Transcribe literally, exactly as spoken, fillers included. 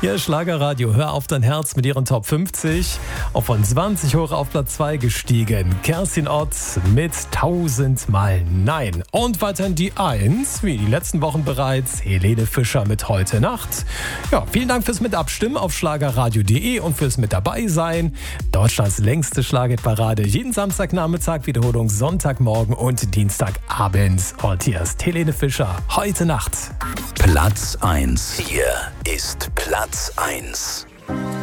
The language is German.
Hier ist Schlagerradio. Hör auf dein Herz mit ihren Top fünfzig. Auch von zwanzig hoch auf Platz zwei gestiegen. Kerstin Ott mit tausendmal Nein. Und weiterhin die eins, wie die letzten Wochen bereits, Helene Fischer mit Heute Nacht. Ja, vielen Dank fürs Mitabstimmen auf schlagerradio punkt de und fürs mit dabei sein. Deutschlands längste Schlagerparade. Jeden Samstagnachmittag, Wiederholung Sonntagmorgen und Dienstagabend. Und hier ist Helene Fischer. Heute Nacht. Platz eins. Hier ist Platz eins.